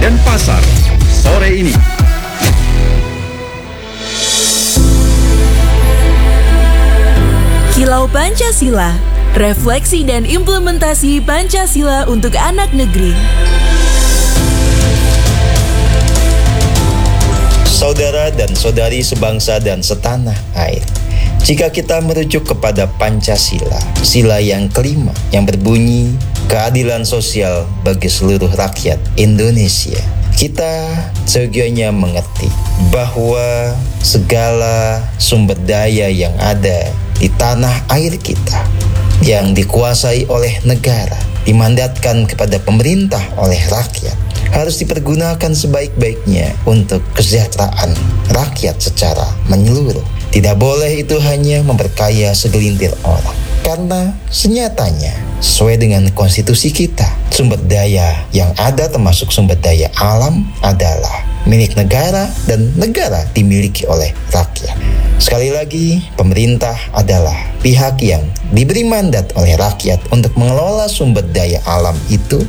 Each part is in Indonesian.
dan Pasar sore ini. Kilau Pancasila, refleksi dan implementasi Pancasila untuk anak negeri. Saudara dan saudari sebangsa dan setanah air, jika kita merujuk kepada Pancasila, sila yang kelima yang berbunyi keadilan sosial bagi seluruh rakyat Indonesia, kita seyogyanya mengerti bahwa segala sumber daya yang ada di tanah air kita yang dikuasai oleh negara, dimandatkan kepada pemerintah oleh rakyat, harus dipergunakan sebaik-baiknya untuk kesejahteraan rakyat secara menyeluruh. Tidak boleh itu hanya memperkaya segelintir orang. Karena senyatanya, sesuai dengan konstitusi kita, sumber daya yang ada termasuk sumber daya alam adalah milik negara dan negara dimiliki oleh rakyat. Sekali lagi, pemerintah adalah pihak yang diberi mandat oleh rakyat untuk mengelola sumber daya alam itu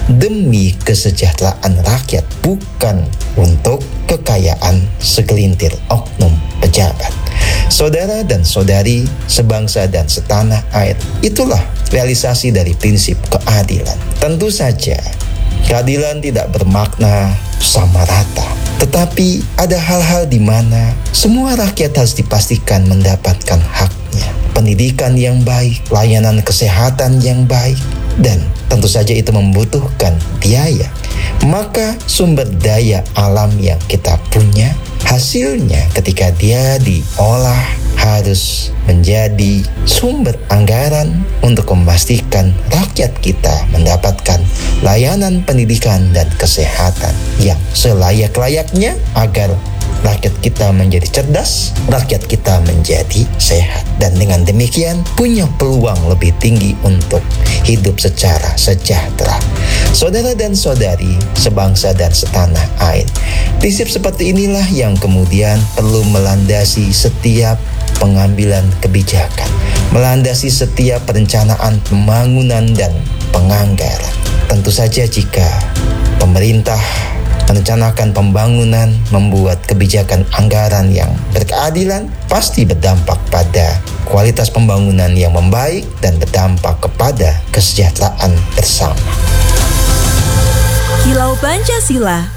demi kesejahteraan rakyat, bukan untuk kekayaan segelintir oknum pejabat. Saudara dan saudari sebangsa dan setanah air, itulah realisasi dari prinsip keadilan. Tentu saja, keadilan tidak bermakna sama rata. Tetapi ada hal-hal di mana semua rakyat harus dipastikan mendapatkan haknya. Pendidikan yang baik, layanan kesehatan yang baik, dan tentu saja itu membutuhkan biaya. Maka sumber daya alam yang kita punya, hasilnya ketika dia diolah harus menjadi sumber anggaran untuk memastikan rakyat kita mendapatkan layanan pendidikan dan kesehatan yang selayak-layaknya agar rakyat kita menjadi cerdas, rakyat kita menjadi sehat. Dan dengan demikian punya peluang lebih tinggi untuk hidup secara sejahtera. Saudara dan saudari sebangsa dan setanah air, prinsip seperti inilah yang kemudian perlu melandasi setiap pengambilan kebijakan, melandasi setiap perencanaan pembangunan dan penganggaran. Tentu saja jika pemerintah merencanakan pembangunan, membuat kebijakan anggaran yang berkeadilan, pasti berdampak pada kualitas pembangunan yang membaik dan berdampak kepada kesejahteraan bersama. Kilau Pancasila.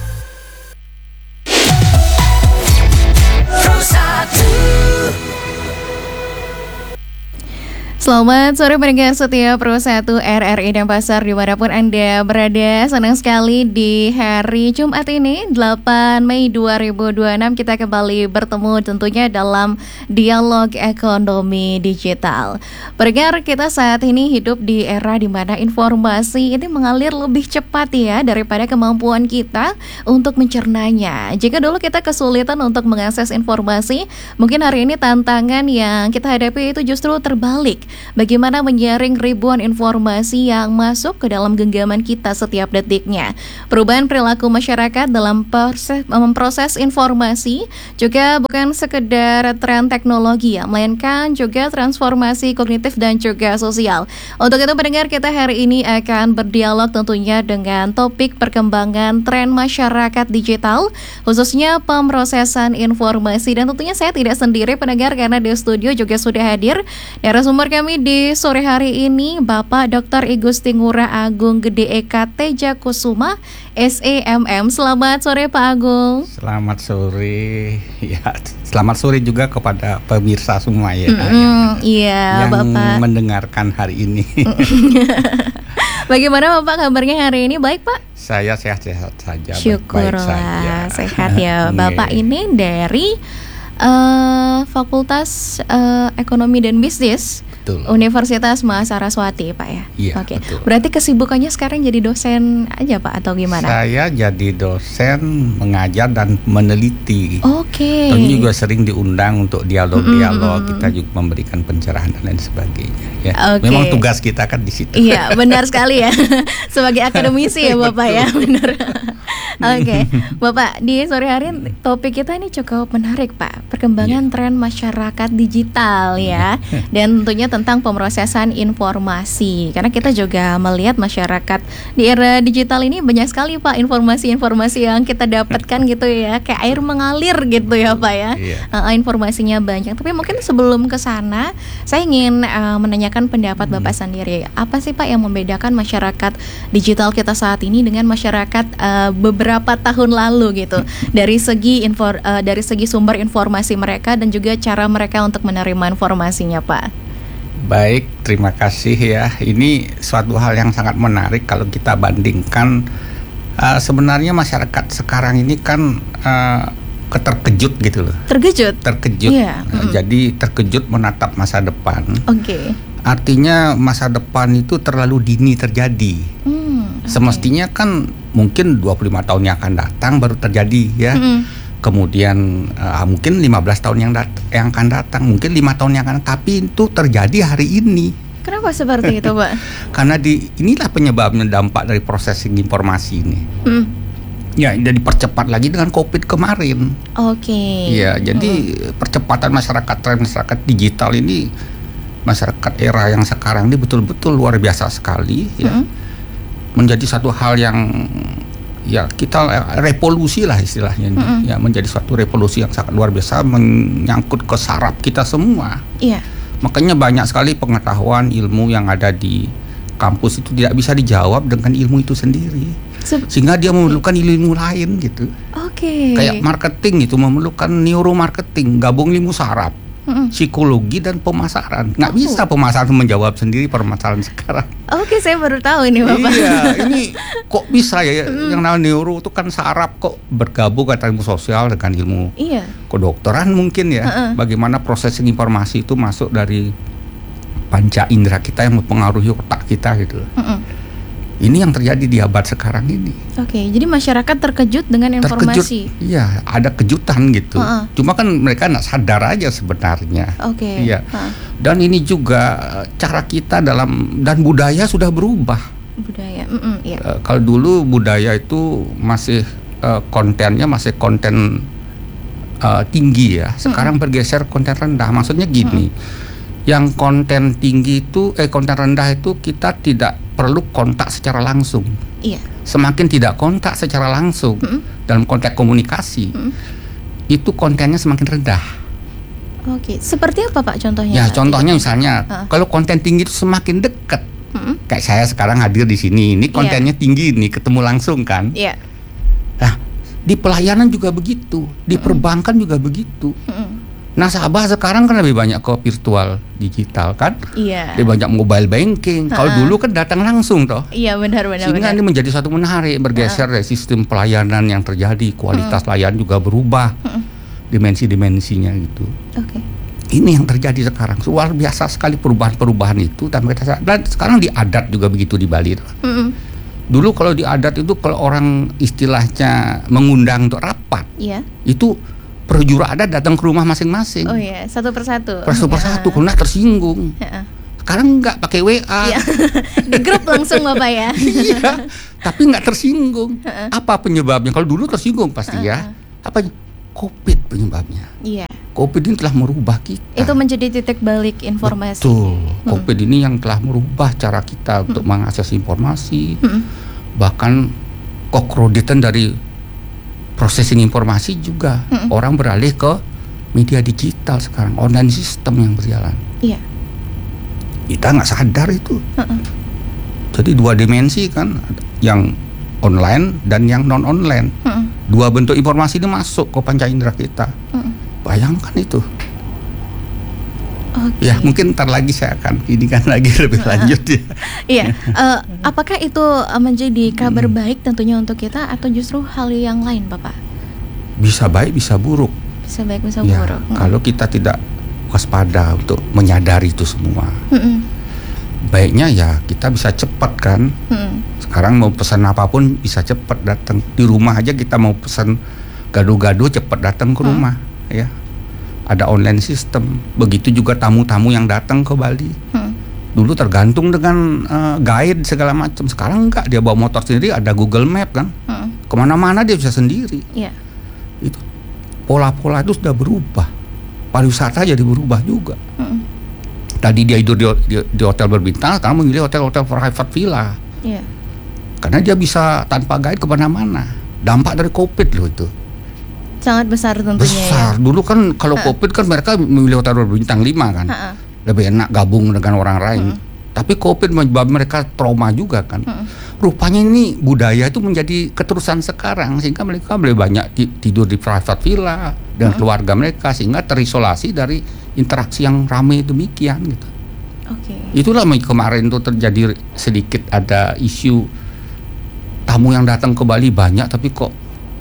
Selamat sore pendengar setia Pro 1 RRI dan Pasar dimanapun Anda berada. Senang sekali di hari Jumat ini 8 Mei 2026 kita kembali bertemu tentunya dalam dialog ekonomi digital. Pendengar, kita saat ini hidup di era di mana informasi ini mengalir lebih cepat ya daripada kemampuan kita untuk mencernanya. Jika dulu kita kesulitan untuk mengakses informasi, mungkin hari ini tantangan yang kita hadapi itu justru terbalik. Bagaimana menyaring ribuan informasi yang masuk ke dalam genggaman kita setiap detiknya. Perubahan perilaku masyarakat dalam memproses informasi juga bukan sekedar tren teknologi ya, melainkan juga transformasi kognitif dan juga sosial. Untuk itu pendengar, kita hari ini akan berdialog tentunya dengan topik perkembangan tren masyarakat digital, khususnya pemrosesan informasi. Dan tentunya saya tidak sendiri pendengar, karena di studio juga sudah hadir narasumber kami di sore hari ini, Bapak Dr. I Gusti Ngurah Agung Gede Eka Teja Kusuma, SEMM. Selamat sore Pak Agung. Selamat sore. Ya, selamat sore juga kepada pemirsa semua ya. Iya, yang Bapak mendengarkan hari ini. Bagaimana Bapak kabarnya hari ini? Baik Pak? Saya sehat-sehat saja. Syukurlah, sehat ya. Bapak ini dari Fakultas Ekonomi dan Bisnis, betul, Universitas Mahasaraswati Pak ya? Iya, oke. Betul. Berarti kesibukannya sekarang jadi dosen aja Pak atau gimana? Saya jadi dosen, mengajar dan meneliti. Oke. Tentu juga sering diundang untuk dialog-dialog, kita juga memberikan pencerahan dan lain sebagainya ya. Memang tugas kita kan di situ. Iya, benar sekali ya. Sebagai akademisi ya Bapak ya, benar. Oke, Bapak, di sore hari topik kita ini cukup menarik, Pak. Perkembangan tren masyarakat digital ya, dan tentunya tentang pemrosesan informasi. Karena kita juga melihat masyarakat di era digital ini banyak sekali, Pak, informasi-informasi yang kita dapatkan gitu ya, kayak air mengalir gitu ya, Pak ya. Informasinya banyak. Tapi mungkin sebelum ke sana, saya ingin menanyakan pendapat Bapak sendiri. Apa sih, Pak, yang membedakan masyarakat digital kita saat ini dengan masyarakat beberapa tahun lalu gitu, dari segi sumber informasi mereka dan juga cara mereka untuk menerima informasinya, Pak? Baik, terima kasih ya. Ini suatu hal yang sangat menarik kalau kita bandingkan. Sebenarnya masyarakat sekarang ini kan terkejut gitu loh. Terkejut. Yeah. Jadi terkejut menatap masa depan. Oke. Artinya masa depan itu terlalu dini terjadi. Semestinya kan mungkin 25 tahun yang akan datang baru terjadi ya. Kemudian mungkin 15 tahun yang akan datang, mungkin 5 tahun yang akan datang, tapi itu terjadi hari ini. Kenapa seperti itu, Pak? Karena inilah penyebabnya, dampak dari processing informasi ini. Ya, jadi dipercepat lagi dengan COVID kemarin. Oke. Ya, jadi percepatan tren masyarakat digital ini, masyarakat era yang sekarang ini betul-betul luar biasa sekali ya. Menjadi satu hal yang ya kita revolusi lah istilahnya ya, menjadi suatu revolusi yang sangat luar biasa, menyangkut ke saraf kita semua. Iya. Makanya banyak sekali pengetahuan ilmu yang ada di kampus itu tidak bisa dijawab dengan ilmu itu sendiri, sehingga dia memerlukan ilmu lain gitu. Oke. Kayak marketing itu memerlukan neuromarketing, gabung ilmu saraf, psikologi dan pemasaran. Nggak bisa pemasaran menjawab sendiri permasalahan sekarang. Oke, saya baru tahu ini, Bapak. Iya, ini kok bisa ya yang namanya neuro itu kan saraf, kok bergabung antara ilmu sosial dengan ilmu kedokteran mungkin ya. Bagaimana prosesing informasi itu masuk dari panca indera kita yang mempengaruhi otak kita gitu. Ini yang terjadi di abad sekarang ini. Oke, jadi masyarakat terkejut dengan informasi. Iya, ada kejutan gitu. Cuma kan mereka nggak sadar aja sebenarnya. Oke. Iya. Dan ini juga cara kita dan budaya sudah berubah. Budaya. Kalau dulu budaya itu masih kontennya masih konten tinggi ya. Sekarang bergeser konten rendah. Maksudnya gini. Yang konten tinggi itu konten rendah itu kita tidak perlu kontak secara langsung. Iya. Semakin tidak kontak secara langsung dalam konteks komunikasi, itu kontennya semakin rendah. Oke, seperti apa, Pak, contohnya? Ya, contohnya misalnya kalau konten tinggi itu semakin dekat. Kayak saya sekarang hadir di sini, ini kontennya tinggi nih, ketemu langsung kan? Iya. Nah, di pelayanan juga begitu, di perbankan juga begitu. Nasabah sekarang kan lebih banyak ke virtual digital kan? Iya. Lebih banyak mobile banking. Kalau dulu kan datang langsung toh. Iya, benar. Sehingga ini menjadi satu menarik, bergeser dari sistem pelayanan yang terjadi, kualitas layanan juga berubah, dimensi-dimensinya gitu. Oke. Ini yang terjadi sekarang, luar biasa sekali perubahan-perubahan itu. Dan sekarang di adat juga begitu di Bali. Dulu kalau di adat itu kalau orang istilahnya mengundang untuk rapat, itu perjuru adat datang ke rumah masing-masing. Oh iya, satu persatu. Karena tersinggung. Sekarang nggak pakai WA. Di grup langsung, Bapak ya. Iya, tapi nggak tersinggung. Apa penyebabnya? Kalau dulu tersinggung pasti ya. Apa? COVID penyebabnya. Iya. COVID ini telah merubah kita. Itu menjadi titik balik informasi. Betul. COVID ini yang telah merubah cara kita untuk mengakses informasi. Bahkan kekrediten dari processing informasi juga. Orang beralih ke media digital sekarang, online system yang berjalan. Iya. Kita nggak sadar itu. Jadi dua dimensi kan, yang online dan yang non online. Dua bentuk informasi ini masuk ke panca indera kita. Bayangkan itu. Ya mungkin ntar lagi saya akan kan lagi lebih lanjut ya. Iya. Apakah itu menjadi kabar baik tentunya untuk kita atau justru hal yang lain, Bapak? Bisa baik, bisa buruk. Bisa baik, bisa buruk. Kalau kita tidak waspada untuk menyadari itu semua. Baiknya ya kita bisa cepat kan. Sekarang mau pesan apapun bisa cepat datang. Di rumah aja kita mau pesan gado-gado cepat datang ke rumah ya. Ada online system. Begitu juga tamu-tamu yang datang ke Bali. Dulu tergantung dengan guide segala macam. Sekarang enggak, dia bawa motor sendiri, ada Google Map kan. kemana-mana dia bisa sendiri. Iya. Itu pola-pola itu sudah berubah. Pariwisata jadi berubah juga. Tadi dia tidur di hotel berbintang, sekarang memilih hotel-hotel private villa. Iya. Karena dia bisa tanpa guide kemana-mana. Dampak dari COVID loh itu. Sangat besar tentunya. Besar. Ya. Dulu kan kalau COVID kan mereka memilih hotel berbintang 5 kan. Lebih enak gabung dengan orang lain. Tapi COVID menyebabkan mereka trauma juga kan. Rupanya ini budaya itu menjadi keterusan sekarang, sehingga mereka lebih banyak tidur di private villa dengan keluarga mereka, sehingga terisolasi dari interaksi yang ramai demikian gitu. Itulah kemarin tuh terjadi sedikit ada isu tamu yang datang ke Bali banyak, tapi kok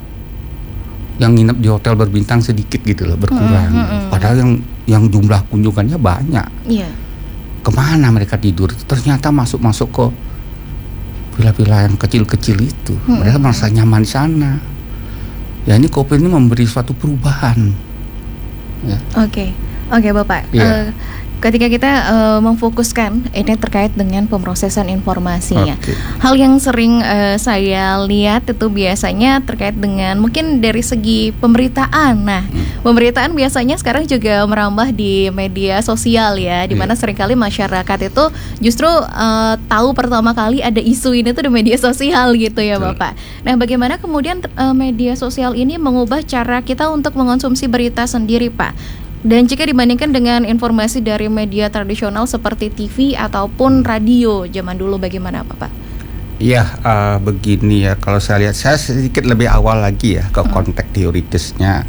yang nginep di hotel berbintang sedikit gitu loh, berkurang. Padahal yang jumlah kunjungannya banyak. Kemana mereka tidur? Ternyata masuk ke villa-villa yang kecil-kecil itu. Mereka merasa nyaman di sana. Ya ini COVID ini memberi suatu perubahan. Ya. Oke Bapak. Ketika kita memfokuskan ini terkait dengan pemrosesan informasinya, hal yang sering saya lihat itu biasanya terkait dengan mungkin dari segi pemberitaan. Nah, pemberitaan biasanya sekarang juga merambah di media sosial ya, di mana seringkali masyarakat itu justru tahu pertama kali ada isu ini tuh di media sosial gitu ya Bapak. Nah, bagaimana kemudian media sosial ini mengubah cara kita untuk mengonsumsi berita sendiri, Pak? Dan jika dibandingkan dengan informasi dari media tradisional seperti TV ataupun radio zaman dulu, bagaimana Pak? Iya, begini ya, kalau saya lihat, saya sedikit lebih awal lagi ya ke konteks teoritisnya.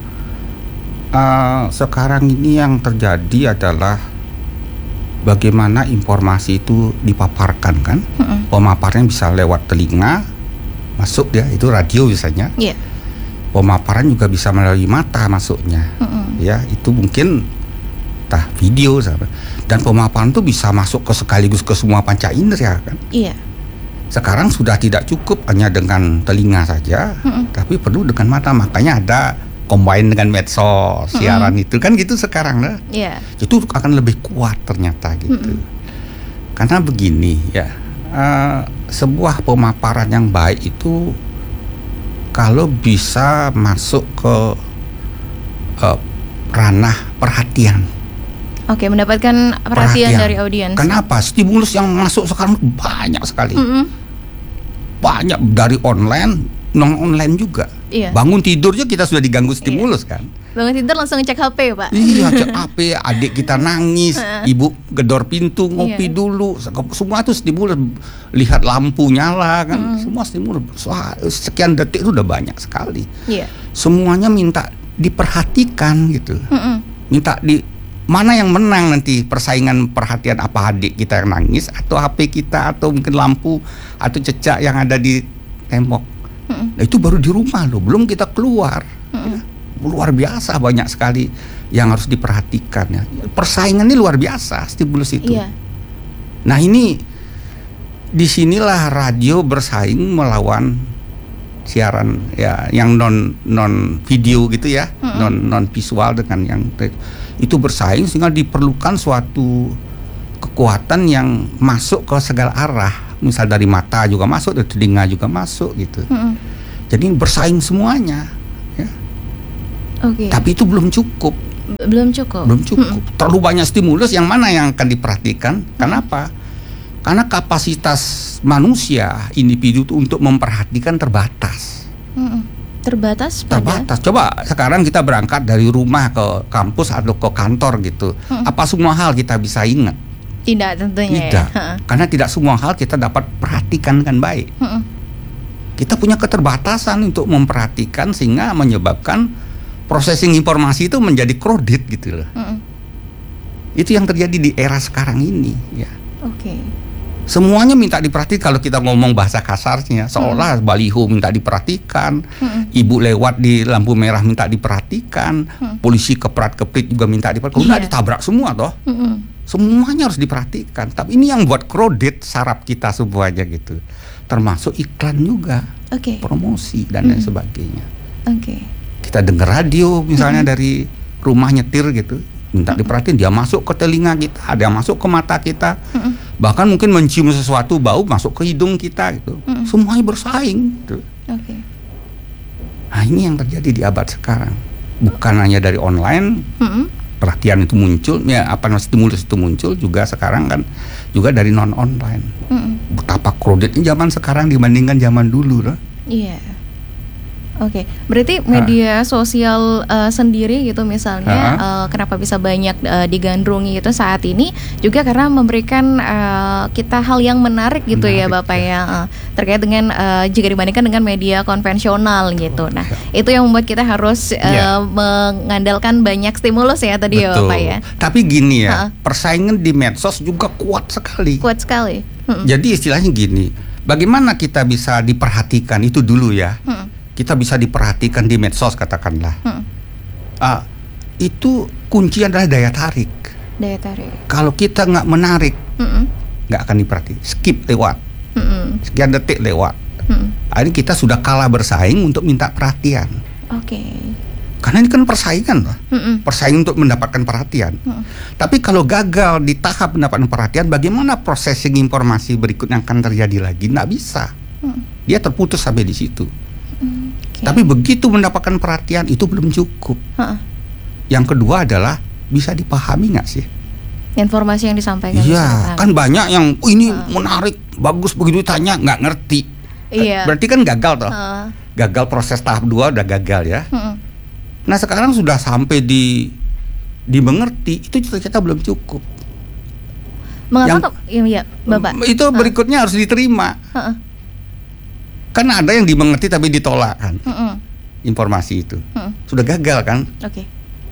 Sekarang ini yang terjadi adalah bagaimana informasi itu dipaparkan kan. Pemaparannya bisa lewat telinga, masuk ya, itu radio biasanya. Pemaparan juga bisa melalui mata masuknya. Ya, itu mungkin video dan pemaparan itu bisa masuk sekaligus ke semua panca indera kan. Sekarang sudah tidak cukup hanya dengan telinga saja, tapi perlu dengan mata. Makanya ada combine dengan medsos, siaran itu kan gitu sekarang lah. Itu akan lebih kuat ternyata gitu. Karena begini ya, sebuah pemaparan yang baik itu kalau bisa masuk ke ranah perhatian. Mendapatkan perhatian dari audiens. Kenapa? Stimulus yang masuk sekarang banyak sekali. Banyak dari online, non-online juga. Bangun tidurnya kita sudah diganggu stimulus kan. Bangun tidur langsung ngecek HP Pak. Iya, cek HP, adik kita nangis, ibu gedor pintu, ngopi dulu. Semua itu stimulus. Lihat lampu nyala kan, semua stimulus. Sekian detik itu udah banyak sekali. Semuanya minta diperhatikan gitu. Minta mana yang menang nanti persaingan perhatian, apa adik kita yang nangis atau HP kita atau mungkin lampu atau cecak yang ada di tembok. Nah, itu baru di rumah loh, belum kita keluar. Ya. Luar biasa banyak sekali yang harus diperhatikan ya. Persaingan ini luar biasa stimulus itu. Nah, ini disinilah radio bersaing melawan siaran ya yang non video gitu ya, non visual dengan yang itu bersaing, sehingga diperlukan suatu kekuatan yang masuk ke segala arah, misal dari mata juga masuk, dari telinga juga masuk gitu. Jadi bersaing semuanya ya. Tapi itu belum cukup. Terlalu banyak stimulus, yang mana yang akan diperhatikan? Kenapa? Karena kapasitas manusia, individu itu untuk memperhatikan terbatas. Terbatas. Coba sekarang kita berangkat dari rumah ke kampus atau ke kantor gitu. Apa semua hal kita bisa ingat? Tidak tentunya. Tidak. Karena tidak semua hal kita dapat perhatikan dengan baik. Kita punya keterbatasan untuk memperhatikan, sehingga menyebabkan processing informasi itu menjadi crowded gitu loh. Itu yang terjadi di era sekarang ini ya. Semuanya minta diperhatikan. Kalau kita ngomong bahasa kasarnya, seolah baliho minta diperhatikan, ibu lewat di lampu merah minta diperhatikan, polisi keprat-keprit juga minta diperhatikan. Udah ditabrak semua toh. Semuanya harus diperhatikan. Tapi ini yang buat crowded saraf kita semuanya gitu. Termasuk iklan juga, promosi dan lain sebagainya. Kita dengar radio misalnya dari rumah nyetir gitu, minta diperhatiin, dia masuk ke telinga kita, ada yang masuk ke mata kita, bahkan mungkin mencium sesuatu bau masuk ke hidung kita gitu. Semuanya bersaing gitu. Nah, ini yang terjadi di abad sekarang. Bukan hanya dari online, perhatian itu muncul, ya stimulus itu muncul juga sekarang kan juga dari non online. Betapa crowdednya zaman sekarang dibandingkan zaman dulu, loh. Iya. Oke, berarti media sosial sendiri gitu misalnya, kenapa bisa banyak digandrungi itu saat ini juga karena memberikan kita hal yang menarik gitu ya Bapak ya, terkait dengan jika dibandingkan dengan media konvensional gitu. Nah, itu yang membuat kita harus mengandalkan banyak stimulus ya tadi. Betul. Ya Bapak ya. Tapi gini ya, persaingan di medsos juga kuat sekali. Kuat sekali. Jadi istilahnya gini, bagaimana kita bisa diperhatikan itu dulu ya. Kita bisa diperhatikan di medsos katakanlah. Itu kunci adalah daya tarik. Daya tarik. Kalau kita nggak menarik, nggak akan diperhatikan. Skip lewat. Sekian detik lewat. Ini kita sudah kalah bersaing untuk minta perhatian. Oke. Karena ini kan persaingan loh. Persaingan untuk mendapatkan perhatian. Tapi kalau gagal di tahap mendapatkan perhatian, bagaimana processing informasi berikutnya akan terjadi lagi? Nggak bisa. Dia terputus sampai di situ. Tapi begitu mendapatkan perhatian itu belum cukup. Yang kedua adalah bisa dipahami nggak sih informasi yang disampaikan? Iya, kan banyak yang ini menarik, bagus, begitu ditanya nggak ngerti. Iya. Berarti kan gagal toh. Gagal proses tahap 2 udah gagal ya. Nah sekarang sudah sampai dimengerti, itu ternyata belum cukup. Mengapa? Iya, Bapak. Itu berikutnya harus diterima. Karena ada yang dimengerti tapi ditolak kan. Informasi itu sudah gagal kan. Oke.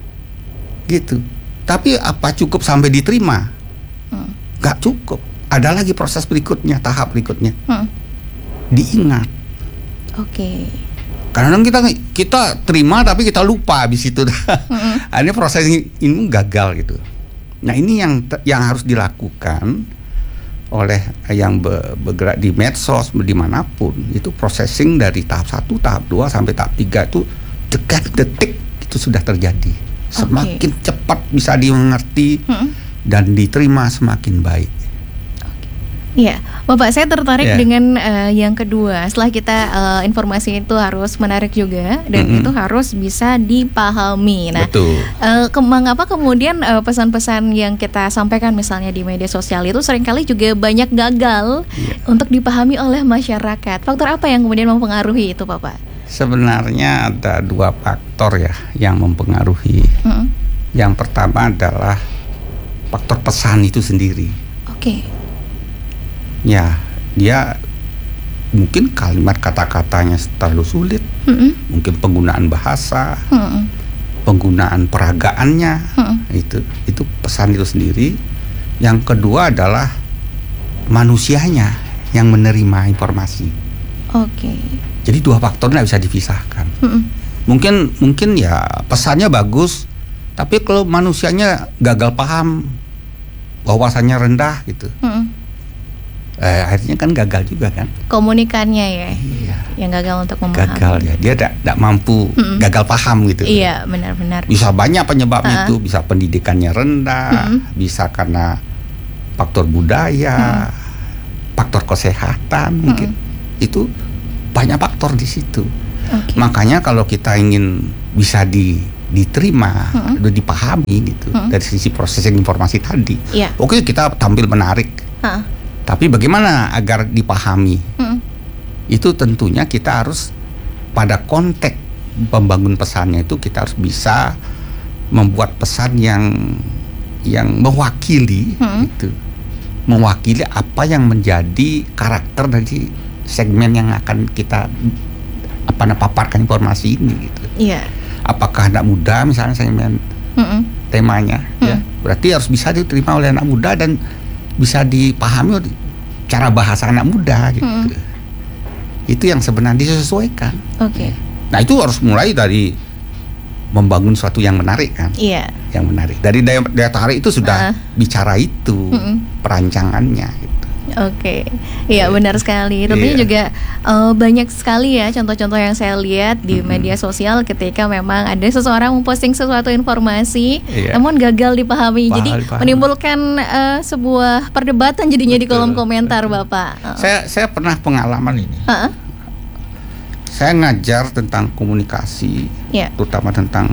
Gitu. Tapi apa cukup sampai diterima? Gak cukup. Ada lagi proses berikutnya, tahap berikutnya. Diingat. Oke. Karena kita terima tapi kita lupa habis itu. Ini proses ini gagal gitu. Nah ini yang harus dilakukan oleh yang bergerak di medsos dimanapun. Itu processing dari tahap 1, tahap 2 sampai tahap 3 itu detik itu sudah terjadi. Semakin cepat bisa dimengerti dan diterima semakin baik. Iya, Bapak, saya tertarik dengan yang kedua. Setelah kita informasi itu harus menarik juga dan itu harus bisa dipahami. Nah, mengapa kemudian pesan-pesan yang kita sampaikan misalnya di media sosial itu seringkali juga banyak gagal untuk dipahami oleh masyarakat? Faktor apa yang kemudian mempengaruhi itu, Bapak? Sebenarnya ada 2 faktor ya yang mempengaruhi. Yang pertama adalah faktor pesan itu sendiri. Oke. Ya, dia mungkin kalimat kata-katanya terlalu sulit, mungkin penggunaan bahasa, penggunaan peragaannya, itu pesan itu sendiri. Yang kedua adalah manusianya yang menerima informasi. Oke. Jadi 2 faktor nggak bisa dipisahkan. Mungkin ya pesannya bagus, tapi kalau manusianya gagal paham, wawasannya rendah gitu. Akhirnya kan gagal juga kan. Komunikannya ya, yang gagal untuk memahami. Gagal ya, dia tidak mampu, gagal paham gitu. Iya, benar-benar. Bisa banyak penyebabnya itu, bisa pendidikannya rendah, bisa karena faktor budaya, faktor kesehatan mungkin. Itu banyak faktor di situ. Makanya kalau kita ingin bisa diterima, dipahami gitu dari sisi processing informasi tadi. Oke, kita tampil menarik. Tapi bagaimana agar dipahami? Itu tentunya kita harus pada konteks membangun pesannya itu kita harus bisa membuat pesan yang mewakili gitu. Mewakili apa yang menjadi karakter dari segmen yang akan kita paparkan informasi ini gitu. Apakah anak muda misalnya segmen temanya ya, berarti harus bisa diterima oleh anak muda dan bisa dipahami cara bahasa anak muda gitu. Itu yang sebenarnya disesuaikan. Nah itu harus mulai dari membangun sesuatu yang menarik kan. Yang menarik. Dari daya tarik itu sudah bicara itu perancangannya gitu. Iya benar sekali. Tentunya juga banyak sekali ya contoh-contoh yang saya lihat di media sosial ketika memang ada seseorang memposting sesuatu informasi, namun gagal dipahami. Jadi menimbulkan sebuah perdebatan jadinya di kolom komentar, Bapak. Saya pernah pengalaman ini. saya ngajar tentang komunikasi, terutama tentang,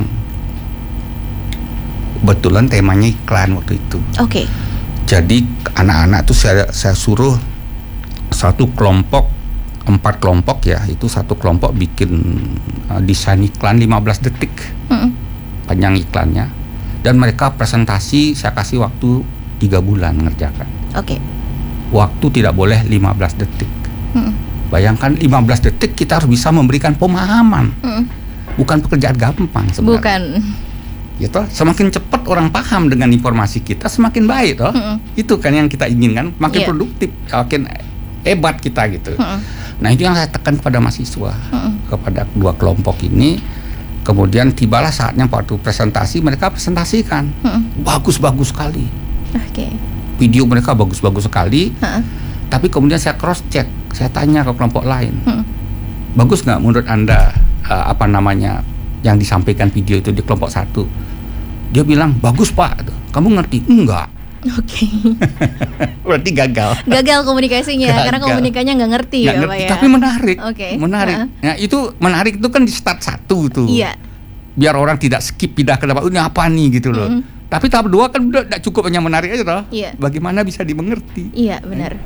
kebetulan temanya iklan waktu itu. Oke. Jadi anak-anak tuh saya suruh satu kelompok, 4 kelompok ya, itu satu kelompok bikin desain iklan 15 detik panjang iklannya, dan mereka presentasi, saya kasih waktu 3 bulan ngerjakan. Oke. Waktu tidak boleh 15 detik. Bayangkan 15 detik kita harus bisa memberikan pemahaman. Bukan pekerjaan gampang sebenarnya. Bukan. Gitu. Semakin cepat orang paham dengan informasi kita, semakin baik toh. Itu kan yang kita inginkan, makin produktif, makin hebat kita gitu. Nah, itu yang saya tekan kepada mahasiswa, kepada 2 kelompok ini. Kemudian tibalah saatnya waktu presentasi, mereka presentasikan. Bagus-bagus sekali. Video mereka bagus-bagus sekali. Tapi kemudian saya cross check, saya tanya ke kelompok lain, bagus nggak menurut Anda yang disampaikan video itu di kelompok 1? Dia bilang bagus Pak. Kamu ngerti? Enggak. Oke. Berarti gagal. Gagal komunikasinya, karena komunikasinya nggak ngerti ya Pak ya. Tapi menarik. Menarik. Nah, itu menarik itu kan di start 1 tuh. Iya. Biar orang tidak skip pindah ke depan. Ini apa nih gitu loh. Tapi tahap 2 kan udah tidak cukup hanya menarik aja toh. Iya. Bagaimana bisa dimengerti? Iya, benar.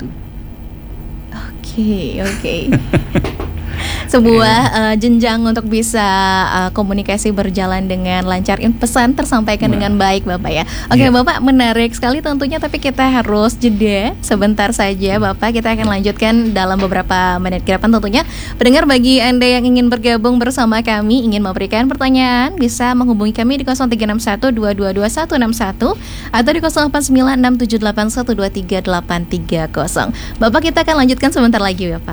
Oke. Sebuah jenjang untuk bisa komunikasi berjalan dengan lancar, pesan tersampaikan dengan baik Bapak ya. Oke, Bapak, menarik sekali tentunya, tapi kita harus jeda sebentar saja Bapak. Kita akan lanjutkan dalam beberapa menit ke depan tentunya. Pendengar, bagi Anda yang ingin bergabung bersama kami, ingin memberikan pertanyaan, bisa menghubungi kami di 0361222161 atau di 089678123830. Bapak, kita akan lanjutkan sebentar lagi Bapak.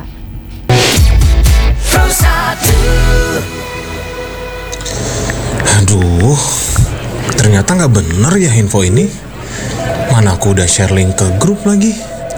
Aduh, ternyata nggak bener ya info ini. Mana aku udah share link ke grup lagi.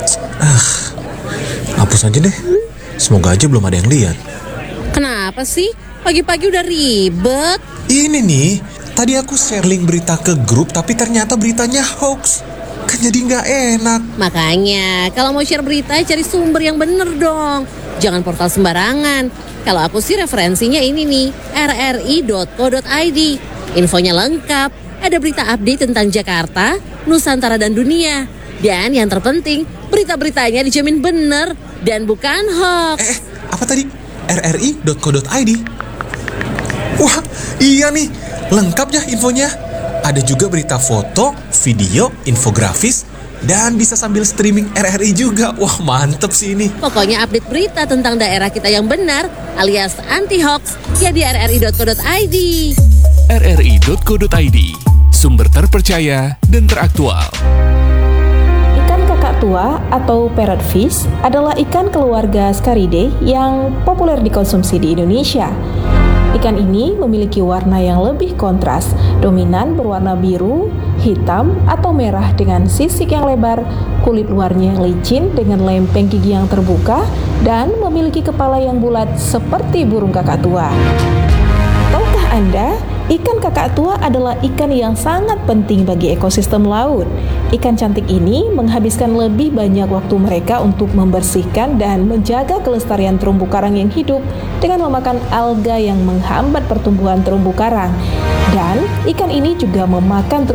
Hapus aja deh. Semoga aja belum ada yang lihat. Kenapa sih? Pagi-pagi udah ribet. Ini nih, tadi aku share link berita ke grup, tapi ternyata beritanya hoax. Kan jadi nggak enak. Makanya, kalau mau share berita, cari sumber yang bener dong. Jangan portal sembarangan. Kalau aku sih referensinya ini nih, rri.co.id. Infonya lengkap, ada berita update tentang Jakarta, Nusantara dan dunia. Dan yang terpenting, berita-beritanya dijamin bener dan bukan hoax. Apa tadi? rri.co.id? Wah, iya nih, lengkap ya infonya. Ada juga berita foto, video, infografis, dan bisa sambil streaming RRI juga. Wah, mantep sih ini. Pokoknya update berita tentang daerah kita yang benar alias anti-hoax ya di rri.co.id. rri.co.id, sumber terpercaya dan teraktual. Ikan kakak tua atau parrotfish adalah ikan keluarga Scaridae yang populer dikonsumsi di Indonesia. Ikan ini memiliki warna yang lebih kontras, dominan berwarna biru, hitam, atau merah dengan sisik yang lebar, kulit luarnya yang licin dengan lempeng gigi yang terbuka, dan memiliki kepala yang bulat seperti burung kakak tua. Tahukah Anda, ikan kakak tua adalah ikan yang sangat penting bagi ekosistem laut. Ikan cantik ini menghabiskan lebih banyak waktu mereka untuk membersihkan dan menjaga kelestarian terumbu karang yang hidup dengan memakan alga yang menghambat pertumbuhan terumbu karang. Dan ikan ini juga memakan